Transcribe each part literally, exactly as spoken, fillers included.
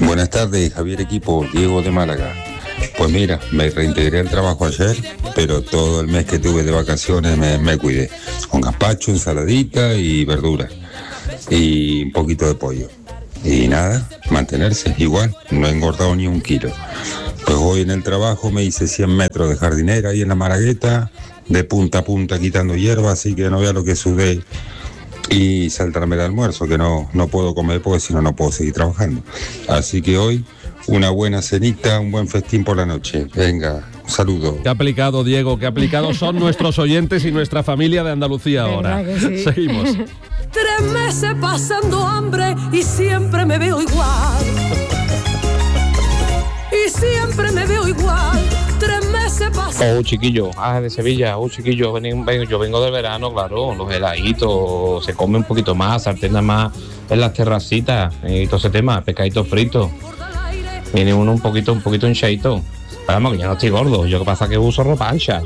Buenas tardes, Javier Equipo, Diego de Málaga. Pues mira, me reintegré al trabajo ayer, pero todo el mes que tuve de vacaciones me, me cuidé. Con gazpacho, ensaladita y verduras. Y un poquito de pollo. Y nada, mantenerse igual, no he engordado ni un kilo. Pues hoy en el trabajo me hice cien metros de jardinera ahí en la Maragueta, de punta a punta quitando hierba, así que no vea lo que sudé. Y saltarme el almuerzo, que no, no puedo comer porque si no, no puedo seguir trabajando. Así que hoy, una buena cenita, un buen festín por la noche. Venga, un saludo. Qué aplicado, Diego, qué aplicados son nuestros oyentes y nuestra familia de Andalucía ahora. Sí? Seguimos. Tres meses pasando hambre y siempre me veo igual. Y siempre me veo igual. Tres meses pasando. Oh, chiquillo, ah, de Sevilla, oh, chiquillo, ven, ven, yo vengo del verano, claro, los heladitos, se come un poquito más, se alterna más en las terracitas y todo ese tema, pescaditos fritos. Viene uno un poquito, un poquito hinchadito. Vamos, que ya no estoy gordo, yo que pasa que uso ropa ancha.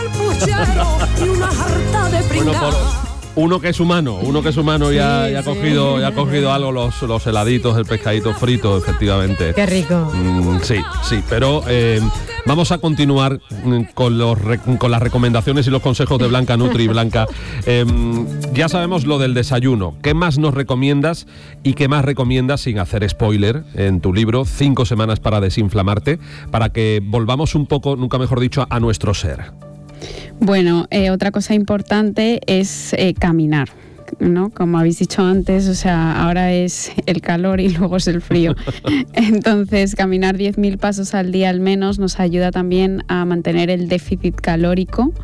Bueno, por uno que es humano, uno que es humano sí, ya, ya, sí. ha cogido, ya ha cogido algo los, los heladitos, el pescadito frito, efectivamente. Qué rico. Mm, sí, sí, pero eh, vamos a continuar con, los, con las recomendaciones y los consejos de Blanca Nutri. Blanca, eh, ya sabemos lo del desayuno. ¿Qué más nos recomiendas y qué más recomiendas, sin hacer spoiler, en tu libro, Cinco semanas para desinflamarte, para que volvamos un poco, nunca mejor dicho, a nuestro ser? Bueno, eh, otra cosa importante es eh, caminar, ¿no? Como habéis dicho antes, o sea, ahora es el calor y luego es el frío. Entonces, caminar diez mil pasos al día al menos nos ayuda también a mantener el déficit calórico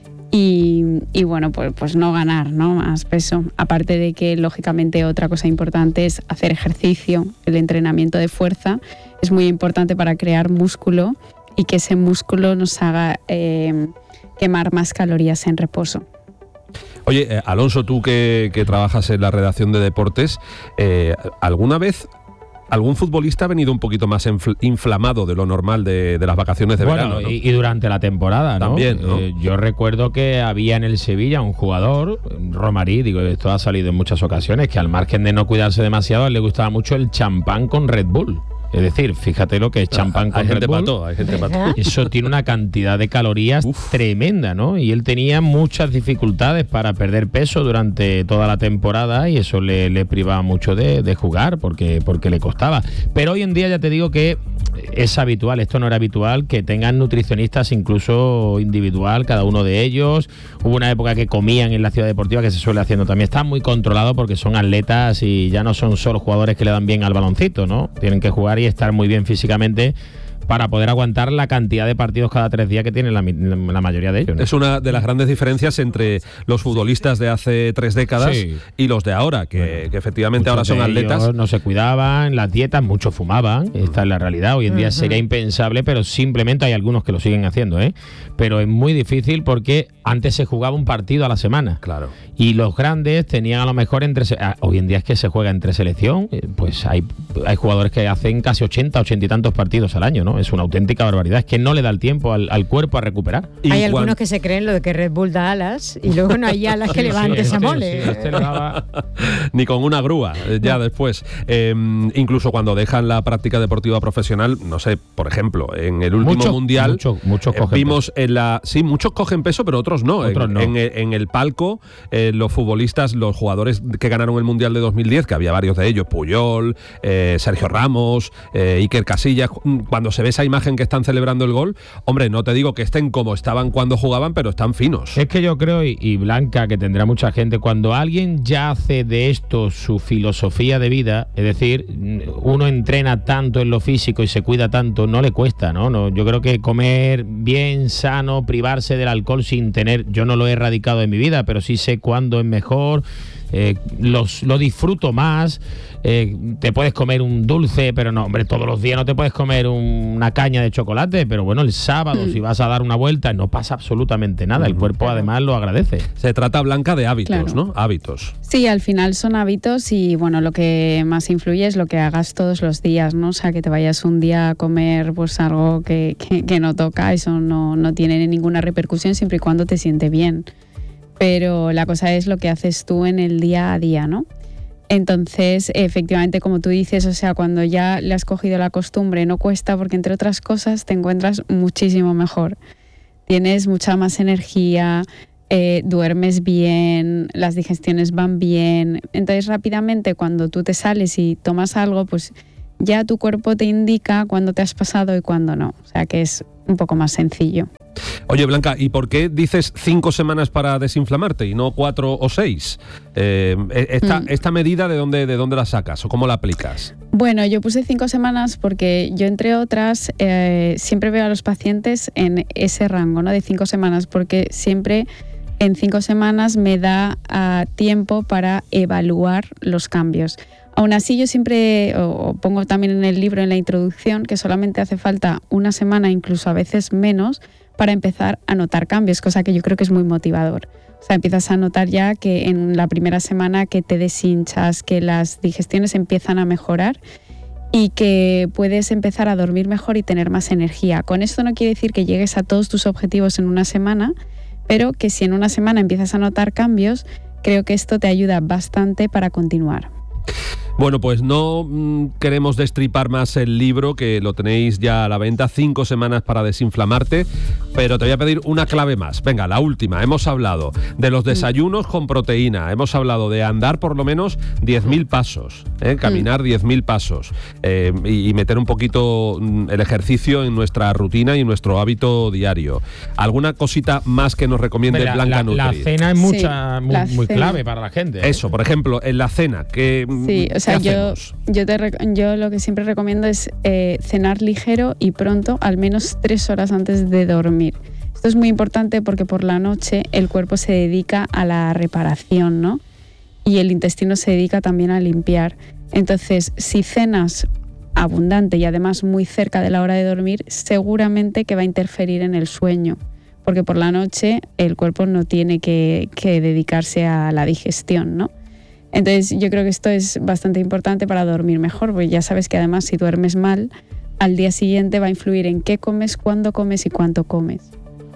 y, y bueno, pues, pues no ganar, ¿no? Más peso. Aparte de que, lógicamente, otra cosa importante es hacer ejercicio. El entrenamiento de fuerza es muy importante para crear músculo y que ese músculo nos haga eh, quemar más calorías en reposo. Oye, eh, Alonso, tú que, que trabajas en la redacción de deportes, eh, ¿alguna vez algún futbolista ha venido un poquito más infl- inflamado de lo normal de, de las vacaciones de bueno, verano, ¿no? y, y durante la temporada, ¿no? También, ¿no? Eh, yo recuerdo que había en el Sevilla un jugador, Romarí, digo, esto ha salido en muchas ocasiones, que al margen de no cuidarse demasiado, le gustaba mucho el champán con Red Bull. Es decir, fíjate lo que es champán con Red Bull. Hay gente para todo, hay gente para todo. Eso tiene una cantidad de calorías Uf. tremenda, ¿no? Y él tenía muchas dificultades para perder peso durante toda la temporada y eso le, le privaba mucho de, de jugar porque, porque le costaba. Pero hoy en día ya te digo que es habitual, esto no era habitual, que tengan nutricionistas incluso individual, cada uno de ellos. Hubo una época que comían en la ciudad deportiva, que se suele haciendo también. Está muy controlado porque son atletas y ya no son solo jugadores que le dan bien al baloncito, ¿no? Tienen que jugar y estar muy bien físicamente para poder aguantar la cantidad de partidos cada tres días que tienen la, la mayoría de ellos, ¿no? Es una de las grandes diferencias entre los futbolistas de hace tres décadas sí. y los de ahora, que, bueno, que efectivamente ahora son atletas. No se cuidaban, las dietas, muchos fumaban, esta es la realidad. Hoy en día uh-huh. sería impensable, pero simplemente hay algunos que lo siguen haciendo, ¿eh? Pero es muy difícil porque antes se jugaba un partido a la semana. Claro. Y los grandes tenían a lo mejor entre... Hoy en día es que se juega entre selección, pues hay, hay jugadores que hacen casi ochenta, ochenta y tantos partidos al año, ¿no? Es una auténtica barbaridad, es que no le da el tiempo al, al cuerpo a recuperar. Hay Igual. algunos que se creen lo de que Red Bull da alas y luego no hay alas que levanten esa mole. Sí, este daba... Ni con una grúa, ya no. después. Eh, incluso cuando dejan la práctica deportiva profesional, no sé, por ejemplo, en el último mucho, mundial mucho, muchos eh, vimos en la... Sí, muchos cogen peso, pero otros no. Otros en, no. En, en el palco, eh, los futbolistas, los jugadores que ganaron el Mundial de dos mil diez, que había varios de ellos, Puyol, eh, Sergio Ramos, eh, Iker Casillas, cuando se ve esa imagen que están celebrando el gol, hombre, no te digo que estén como estaban cuando jugaban, pero están finos. Es que yo creo, y, y Blanca, que tendrá mucha gente, cuando alguien ya hace de esto su filosofía de vida, es decir, uno entrena tanto en lo físico y se cuida tanto, no le cuesta, ¿no? no yo creo que comer bien, sano, privarse del alcohol sin tener, yo no lo he erradicado en mi vida, pero sí sé cuándo es mejor. Eh, los, lo disfruto más. Eh, te puedes comer un dulce, pero no, hombre, todos los días no te puedes comer un, una caña de chocolate, pero bueno, el sábado mm. si vas a dar una vuelta no pasa absolutamente nada, el cuerpo claro. además lo agradece. Se trata, Blanca, de hábitos, claro. ¿no? Hábitos. Sí, al final son hábitos y bueno, lo que más influye es lo que hagas todos los días, ¿no? O sea, que te vayas un día a comer pues algo que, que, que no toca, eso no, no tiene ninguna repercusión siempre y cuando te siente bien. Pero la cosa es lo que haces tú en el día a día, ¿no? Entonces, efectivamente, como tú dices, o sea, cuando ya le has cogido la costumbre no cuesta, porque entre otras cosas te encuentras muchísimo mejor. Tienes mucha más energía, eh, duermes bien, las digestiones van bien. Entonces, rápidamente, cuando tú te sales y tomas algo, pues ya tu cuerpo te indica cuándo te has pasado y cuándo no. O sea, que es un poco más sencillo. Oye, Blanca, ¿y por qué dices cinco semanas para desinflamarte y no cuatro o seis? Eh, esta, mm. ¿Esta medida de dónde, de dónde la sacas o cómo la aplicas? Bueno, yo puse cinco semanas porque yo, entre otras, eh, siempre veo a los pacientes en ese rango, ¿no? De cinco semanas, porque siempre en cinco semanas me da uh, tiempo para evaluar los cambios. Aún así, yo siempre, o pongo también en el libro, en la introducción, que solamente hace falta una semana, incluso a veces menos, para empezar a notar cambios, cosa que yo creo que es muy motivador. O sea, empiezas a notar ya que en la primera semana que te deshinchas, que las digestiones empiezan a mejorar y que puedes empezar a dormir mejor y tener más energía. Con esto no quiere decir que llegues a todos tus objetivos en una semana, pero que si en una semana empiezas a notar cambios, creo que esto te ayuda bastante para continuar. Bueno, pues no mmm, queremos destripar más el libro, que lo tenéis ya a la venta, cinco semanas para desinflamarte, pero te voy a pedir una clave más. Venga, la última. Hemos hablado de los desayunos con proteína, hemos hablado de andar por lo menos diez mil pasos, ¿eh? caminar diez mil pasos eh, y, y meter un poquito el ejercicio en nuestra rutina y en nuestro hábito diario. ¿Alguna cosita más que nos recomiende la, Blanca la, Nutri? La cena es mucha, sí, muy, muy cena. clave para la gente, ¿eh? Eso, por ejemplo, en la cena, que Sí, o sea, yo, yo, te, yo lo que siempre recomiendo es eh, cenar ligero y pronto, al menos tres horas antes de dormir. Esto es muy importante porque por la noche el cuerpo se dedica a la reparación, ¿no? Y el intestino se dedica también a limpiar. Entonces, si cenas abundante y además muy cerca de la hora de dormir, seguramente que va a interferir en el sueño, porque por la noche el cuerpo no tiene que, que dedicarse a la digestión, ¿no? Entonces yo creo que esto es bastante importante para dormir mejor, porque ya sabes que además si duermes mal, al día siguiente va a influir en qué comes, cuándo comes y cuánto comes.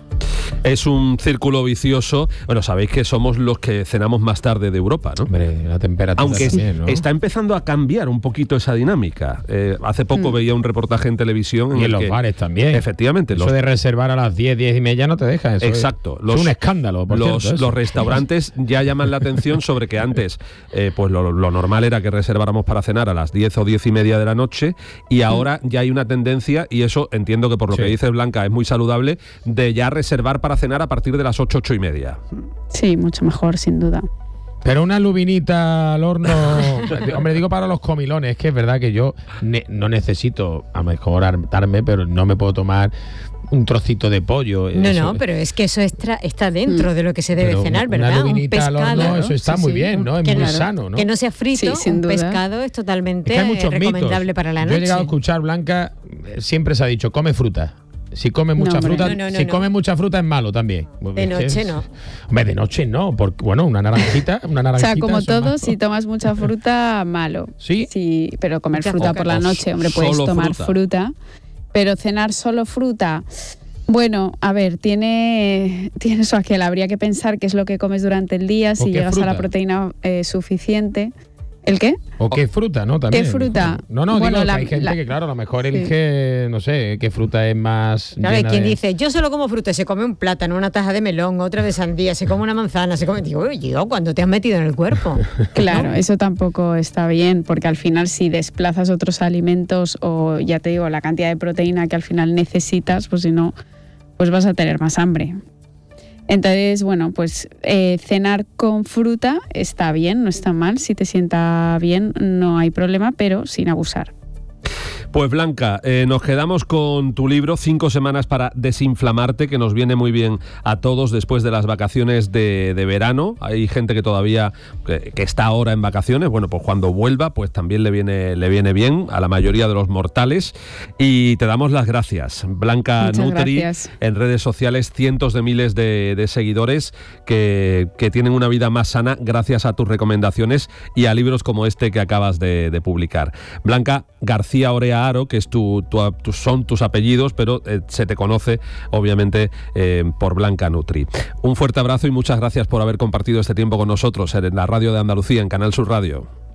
Es un círculo vicioso. Bueno, sabéis que somos los que cenamos más tarde de Europa, ¿no? Hombre, la temperatura Aunque también, ¿no? está empezando a cambiar un poquito esa dinámica. Eh, hace poco mm. veía un reportaje en televisión. En y en el los que, bares también. Efectivamente. Eso los, de reservar a las diez, diez y media no te deja. Eso exacto. Es, los, es un escándalo, por los, cierto. Los restaurantes ya llaman la atención sobre que antes eh, pues lo, lo normal era que reserváramos para cenar a las diez o diez y media de la noche, y ahora mm. ya hay una tendencia, y eso entiendo que por lo sí. que dice Blanca es muy saludable, de ya reservar para cenar a partir de las ocho, ocho y media. Sí, mucho mejor, sin duda. Pero una lubinita al horno, hombre, digo para los comilones, es que es verdad que yo ne- no necesito, a lo mejor hartarme, pero no me puedo tomar un trocito de pollo. No, eso. no, pero es que eso está, está dentro de lo que se debe pero cenar, una ¿verdad? lubinita un pescado, al horno, eso está sí, muy sí, bien, ¿no? Es que muy no, sano, ¿no? Que no sea frito, sí, sin un duda. pescado es totalmente es que hay muchos recomendable mitos. para la Yo noche. he llegado a escuchar, Blanca, siempre se ha dicho, come fruta. Si come mucha no, fruta, no, no, no, si no. come mucha fruta es malo también. De noche no. Hombre, de noche no, porque bueno, una naranjita, una O naranjita. sea, como todo, malo. si tomas mucha fruta, malo. Sí. Sí, pero comer Mucha fruta poca. por la noche, hombre, puedes Solo tomar fruta. fruta. Pero cenar solo fruta, bueno, a ver, tiene, tiene eso aquel. Habría que pensar qué es lo que comes durante el día, si qué llegas fruta? a la proteína eh, suficiente. ¿El qué? O qué fruta, ¿no? También. ¿Qué fruta? No, no, Bueno, digo la- que hay gente la- que, claro, a lo mejor sí. elige, no sé, qué fruta es más. Claro, hay llena quien de- dice, yo solo como fruta, se come un plátano, una taja de melón, otra de sandía, se come una manzana, se come... Digo, oye, ¿cuándo te has metido en el cuerpo? Claro, ¿No? eso tampoco está bien, porque al final si desplazas otros alimentos o, ya te digo, la cantidad de proteína que al final necesitas, pues si no, pues vas a tener más hambre. Entonces, bueno, pues eh, cenar con fruta está bien, no está mal. Si te sienta bien, no hay problema, pero sin abusar. Pues Blanca, eh, nos quedamos con tu libro, Cinco semanas para desinflamarte, que nos viene muy bien a todos después de las vacaciones de, de verano. Hay gente que todavía que, que está ahora en vacaciones. Bueno, pues cuando vuelva, pues también le viene, le viene bien a la mayoría de los mortales. Y te damos las gracias. Blanca Muchas Nutri, gracias. en redes sociales, cientos de miles de, de seguidores que, que tienen una vida más sana gracias a tus recomendaciones y a libros como este que acabas de, de publicar. Blanca García Orea Aro, que es tu, tu, tu, son tus apellidos, pero eh, se te conoce obviamente eh, por Blanca Nutri. Un fuerte abrazo y muchas gracias por haber compartido este tiempo con nosotros en la radio de Andalucía, en Canal Sur Radio.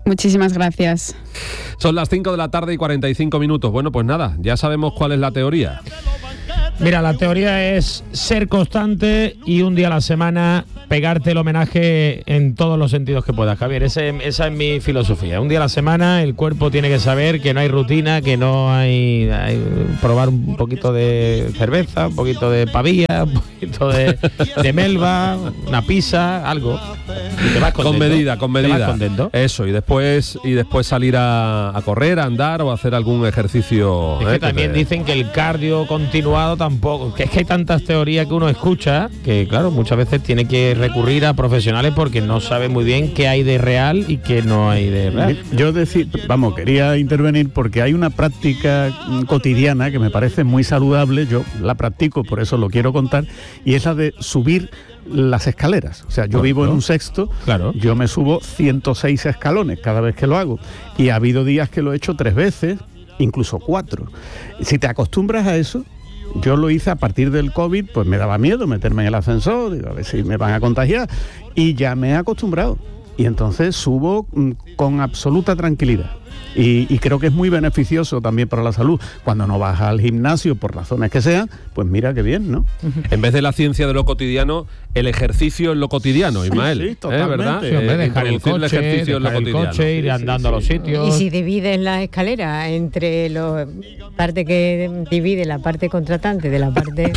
Muchísimas gracias. Son las cinco de la tarde y cuarenta y cinco minutos. Bueno, pues nada, ya sabemos cuál es la teoría. Mira, la teoría es ser constante y un día a la semana pegarte el homenaje en todos los sentidos que puedas, Javier. Ese, esa es mi filosofía. Un día a la semana el cuerpo tiene que saber que no hay rutina, que no hay, hay probar un poquito de cerveza, un poquito de pavía, un poquito de, de melva, una pizza, algo. Y te vas contento. Con medida, con medida. Te vas contento. Eso, y después y después salir a, a correr, a andar o a hacer algún ejercicio. Es eh, que también te... dicen que el cardio continuado tampoco, que es que hay tantas teorías que uno escucha que claro, muchas veces tiene que recurrir a profesionales porque no sabe muy bien qué hay de real y qué no hay de real. Yo decir, vamos, quería intervenir porque hay una práctica cotidiana que me parece muy saludable, yo la practico, por eso lo quiero contar, y es la de subir las escaleras. O sea, yo claro, vivo en un sexto, claro. Yo me subo ciento seis escalones cada vez que lo hago, y ha habido días que lo he hecho tres veces, incluso cuatro. Si te acostumbras a eso, yo lo hice a partir del COVID, pues me daba miedo meterme en el ascensor, digo, a ver si me van a contagiar, y ya me he acostumbrado. Y entonces subo mm, con absoluta tranquilidad. Y, y creo que es muy beneficioso también para la salud. Cuando no vas al gimnasio, por razones que sean, pues mira qué bien, ¿no? En vez de la ciencia de lo cotidiano, el ejercicio en lo cotidiano, Ismael. Sí, sí, totalmente. ¿Eh? ¿Verdad? Sí, hombre, dejar el coche, el ejercicio dejar en lo el cotidiano. coche, ir sí, andando sí, a los sí. sitios. Y si divides la escalera entre la parte que divide la parte contratante de la parte...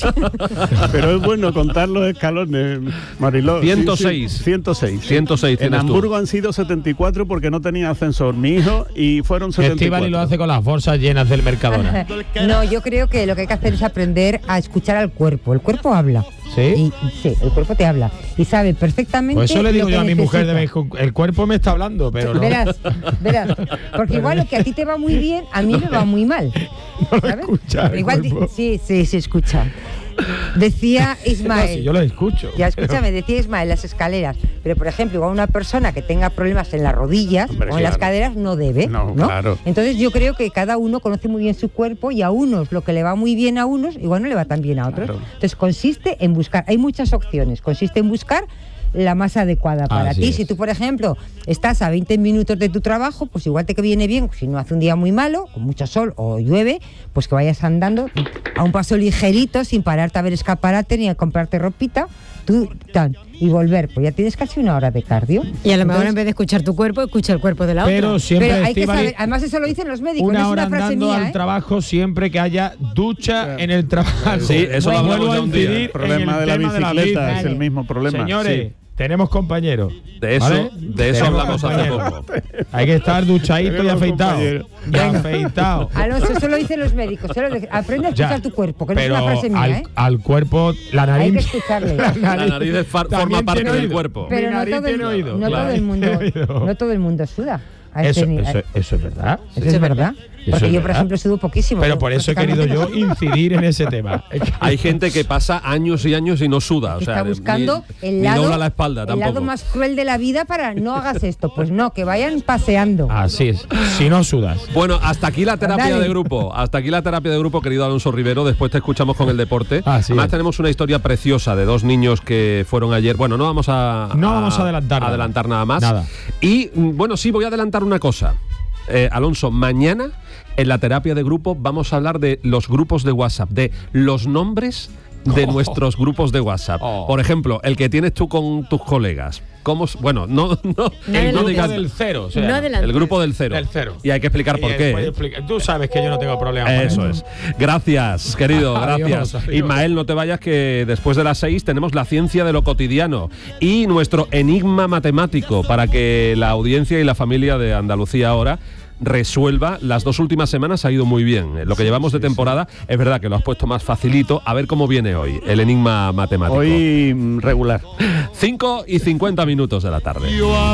Pero es bueno contar los escalones, Mariló. ciento Sí, seis. sí, ciento seis. ciento seis En tienes tú. Hamburgo han sido setenta y cuatro porque no tenía ascensor mi hijo y fueron setenta y cuatro. Estíbaliz lo hace con las bolsas llenas del Mercadona. No, yo creo que lo que hay que hacer es aprender a escuchar al cuerpo. El cuerpo habla. ¿Sí? Y, sí, el cuerpo te habla. Y sabe perfectamente. Pues eso le digo lo yo que a mi necesita. mujer de vez, el cuerpo me está hablando, pero no. Verás, verás. Porque igual lo que a ti te va muy bien, a mí me va muy mal. No lo ¿Sabes? escucha el Igual, cuerpo. sí, sí, sí, escucha. Decía Ismael. No, si yo lo escucho. Ya escúchame, decía Ismael, las escaleras. Pero por ejemplo, igual una persona que tenga problemas en las rodillas Hombre, o en claro. las caderas no debe. No, No, claro. Entonces yo creo que cada uno conoce muy bien su cuerpo y a unos lo que le va muy bien a unos, igual no le va tan bien a otros. Claro. Entonces consiste en buscar, hay muchas opciones, consiste en buscar la más adecuada para Así ti. es. Si tú, por ejemplo, estás a veinte minutos de tu trabajo, pues igual te viene bien, si no hace un día muy malo, con mucho sol o llueve, pues que vayas andando a un paso ligerito, sin pararte a ver escaparate ni a comprarte ropita, tú, tan, y volver. Pues ya tienes casi una hora de cardio. Y a lo mejor Entonces, en vez de escuchar tu cuerpo, escucha el cuerpo de la Pero otra. siempre, pero hay que Estíbaliz, saber, además eso lo dicen los médicos, una no es hora una frase andando mía, al ¿eh? trabajo siempre que haya ducha en el trabajo. Sí, eso lo hablamos Vuelvo a ya un día. incidir El problema en de la tema bicicleta bici. es el mismo problema. Señores, Sí. tenemos compañeros. De eso, ¿vale? de eso Tenemos hablamos hace compañeros. poco. Hay que estar duchadito y Tenemos afeitado. compañeros. Y afeitado. Alonso, eso lo dicen los médicos. Eso lo de- aprende a escuchar Ya, tu cuerpo, que no es pero una frase mía, al, ¿eh? al cuerpo, la nariz. Hay que escucharle. La La nariz es far- también forma parte tiene del oído. cuerpo. Pero Mi no nariz todo, el, tiene oído. no Claro. todo el mundo, Tiene oído. no todo el mundo suda. A Eso, ese ni- eso, eso es verdad. Eso es verdad. Eso Porque es yo, por verdad. ejemplo, sudo poquísimo. Pero Yo por eso he querido yo prácticamente incidir en ese tema. Hay gente que pasa años y años y no suda. O no- sea, está buscando ni, el ni lado, dobla la espalda el tampoco. lado más cruel de la vida para no hagas esto. Pues no, que vayan paseando. Así es. Si no sudas. Bueno, hasta aquí la terapia Dale. de grupo. Hasta aquí la terapia de grupo, querido Alonso Rivero. Después te escuchamos con el deporte. Así Además es. tenemos una historia preciosa de dos niños que fueron ayer. Bueno, no vamos a, No vamos a adelantar nada. adelantar nada más. Nada. Y mm, bueno, sí, voy a adelantar una cosa. Eh, Alonso, mañana en la terapia de grupo vamos a hablar de los grupos de WhatsApp, de los nombres de Oh. nuestros grupos de WhatsApp. Oh. Por ejemplo, el que tienes tú con tus colegas. ¿Cómo? s- Bueno, no, no, El no grupo digas- del cero. O sea, No adelantes. el grupo del cero. Del cero. Y hay que explicar por Y qué. después ¿eh? explica- Tú sabes que yo no tengo problema. con Eso esto. es. Gracias, querido, Adiós, gracias. adiós. Ismael, no te vayas, que después de las seis tenemos la ciencia de lo cotidiano y nuestro enigma matemático para que la audiencia y la familia de Andalucía ahora resuelva. Las dos últimas semanas ha ido muy bien. Lo que llevamos de temporada es verdad que lo has puesto más facilito. A ver cómo viene hoy el enigma matemático. Hoy mm, regular. cinco y cincuenta minutos de la tarde.